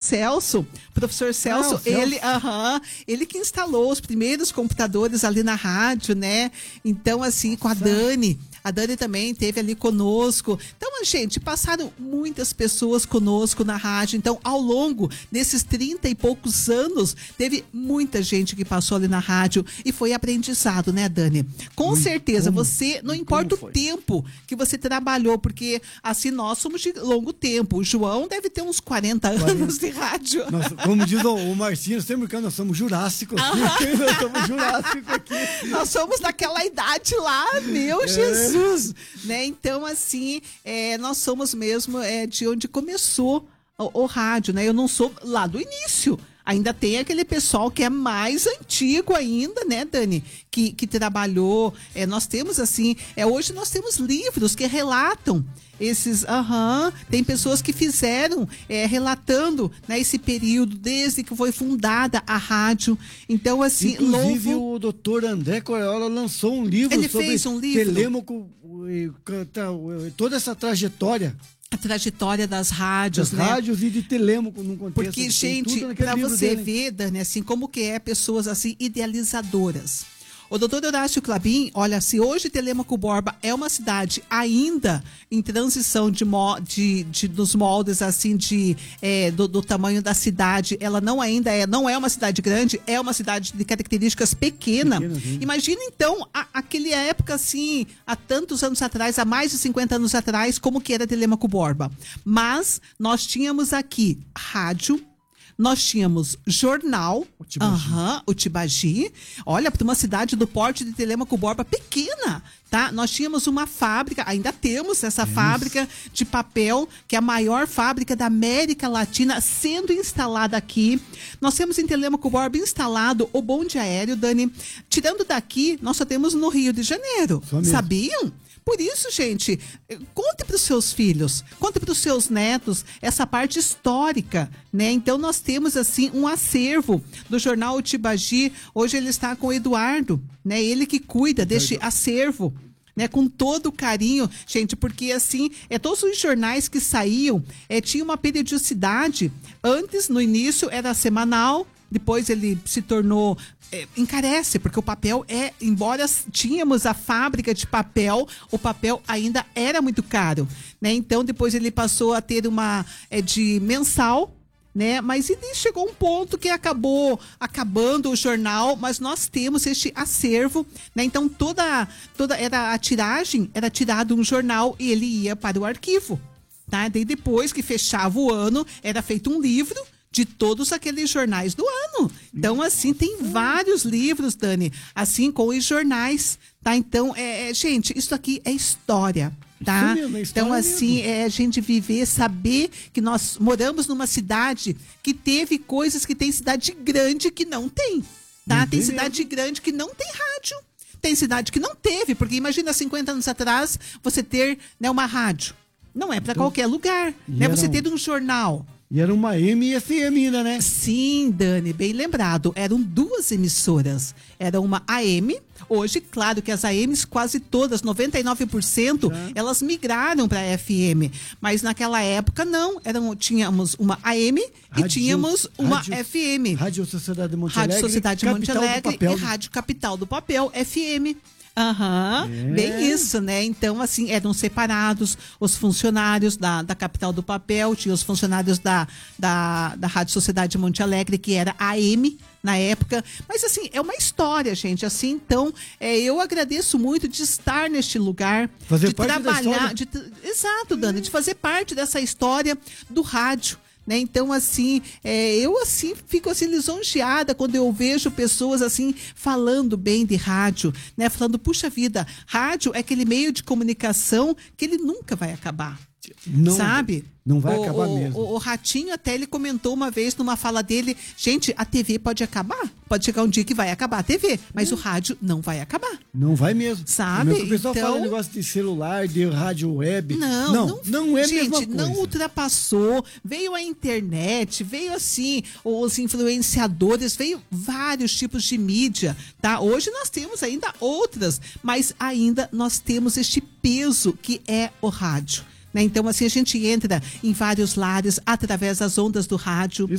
Celso. Professor Celso, ele que instalou os primeiros computadores ali na rádio, né? Então, assim, com a Dani. A Dani também esteve ali conosco. Então, gente, passaram muitas pessoas conosco na rádio. Então, ao longo desses 30 e poucos anos, teve muita gente que passou ali na rádio e foi aprendizado, né, Dani? Com certeza, você, não importa o tempo que você trabalhou, porque assim nós somos de longo tempo. O João deve ter uns 40 anos de rádio. Como diz o Marcinho, sempre que nós somos jurássicos. Nós somos jurássicos aqui. Nós somos daquela idade lá, meu Jesus, né? Então, assim, nós somos mesmo de onde começou o rádio, né? Eu não sou lá do início. Ainda tem aquele pessoal que é mais antigo ainda, né, Dani? Que trabalhou. Nós temos, assim, hoje nós temos livros que relatam esses. Tem pessoas que fizeram, relatando, né, esse período, desde que foi fundada a rádio. Então, assim, inclusive o doutor André Correola lançou um livro sobre Telêmaco, toda essa trajetória. A trajetória das rádios, né? Rádios e de Telêmaco num contexto. Porque, gente, para você ver, Dani, assim, como que pessoas assim idealizadoras. O doutor Horácio Clabin, olha, se hoje Telêmaco Borba é uma cidade ainda em transição dos moldes, assim, do tamanho da cidade, ela não é uma cidade grande, é uma cidade de características pequena. Imagina, então, aquela época, assim, há tantos anos atrás, há mais de 50 anos atrás, como que era Telêmaco Borba. Mas nós tínhamos aqui rádio, nós tínhamos jornal, o Tibagi. Olha, para uma cidade do porte de Telêmaco Borba pequena, tá? Nós tínhamos uma fábrica, ainda temos essa fábrica de papel, que é a maior fábrica da América Latina, sendo instalada aqui. Nós temos em Telêmaco Borba instalado o bonde aéreo, Dani. Tirando daqui, nós só temos no Rio de Janeiro. Sabiam? Por isso, gente, conte para os seus filhos, conte para os seus netos essa parte histórica, né? Então, nós temos, assim, um acervo do jornal O Tibagi. Hoje ele está com o Eduardo, né? Ele que cuida deste acervo, né? Com todo o carinho, gente, porque, assim, todos os jornais que saíam, tinha uma periodicidade. Antes, no início, era semanal. Depois ele se tornou, encarece, porque o papel embora tínhamos a fábrica de papel, o papel ainda era muito caro, né? Então depois ele passou a ter uma de mensal, né? Mas ele chegou a um ponto que acabou acabando o jornal, mas nós temos este acervo, né? Então toda a tiragem era tirado um jornal e ele ia para o arquivo, tá? Daí depois que fechava o ano, era feito um livro de todos aqueles jornais do ano. Então, assim, tem vários livros, Dani, assim, com os jornais, tá? Então, gente, isso aqui é história, tá? Isso mesmo, é história então, assim, mesmo. A gente viver, saber que nós moramos numa cidade que teve coisas que tem cidade grande que não tem, tá? Tem cidade grande que não tem rádio. Tem cidade que não teve, porque imagina 50 anos atrás você ter, né, uma rádio. Não é para qualquer lugar, né? Você ter um jornal. E era uma AM e FM ainda, né? Sim, Dani, bem lembrado. Eram duas emissoras. Era uma AM. Hoje, claro que as AMs, quase todas, 99%, elas migraram para FM. Mas naquela época, não. Tínhamos uma AM e tínhamos uma FM. Rádio Sociedade de Monte Alegre. Rádio Sociedade de Monte Alegre e Rádio Capital do Papel, FM. Bem isso, né? Então, assim, eram separados os funcionários da Capital do Papel, tinha os funcionários da Rádio Sociedade de Monte Alegre, que era a AM na época. Mas, assim, é uma história, gente. Assim, então, eu agradeço muito de estar neste lugar, fazer parte trabalhar, exato, Dani, de fazer parte dessa história do rádio. Né? Então, assim, eu assim fico assim lisonjeada quando eu vejo pessoas assim falando bem de rádio, né? Falando, puxa vida, rádio é aquele meio de comunicação que ele nunca vai acabar. Não, sabe? Não vai acabar mesmo. O Ratinho até ele comentou uma vez numa fala dele, gente, a TV pode acabar. Pode chegar um dia que vai acabar a TV, mas o rádio não vai acabar. Não vai mesmo. Sabe? O pessoal fala negócio de celular, de rádio web. Não é a mesma coisa. Gente, não ultrapassou. Veio a internet, veio assim, os influenciadores, veio vários tipos de mídia, tá? Hoje nós temos ainda outras, mas ainda nós temos este peso que é o rádio. Né? Então, assim, a gente entra em vários lares através das ondas do rádio.